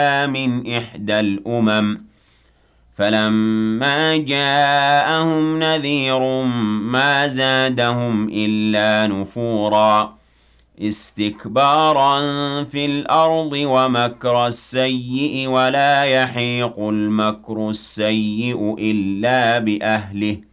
من إحدى الأمم فلما جاءهم نذير ما زادهم إلا نفورا استكبارا في الأرض ومكر السيئ ولا يحيق المكر السيئ إلا بأهله